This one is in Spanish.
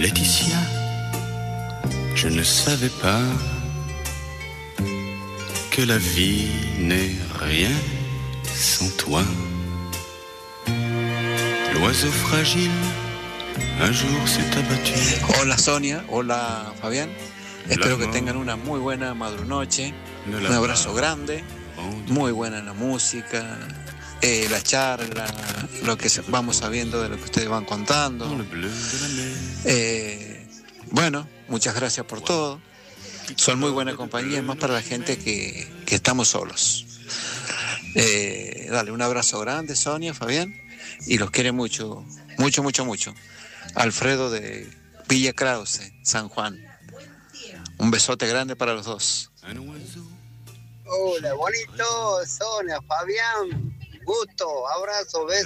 Laetitia, je ne savais pas que la vie n'est rien sans toi. L'oiseau fragile un jour s'est abattu. Hola Sonia, hola Fabián. Espero que tengan una muy buena madrunoche. Un abrazo grande. Muy buena la música, la charla, lo que vamos sabiendo de lo que ustedes van contando. Bueno, muchas gracias por todo. Son muy buena compañía, es más para la gente que estamos solos. Dale, un abrazo grande, Sonia, Fabián, y los quiere mucho, mucho, mucho, mucho. Alfredo de Villa Krause, San Juan. Un besote grande para los dos. Hola, bonito, Sonia, Fabián, gusto, abrazo, beso.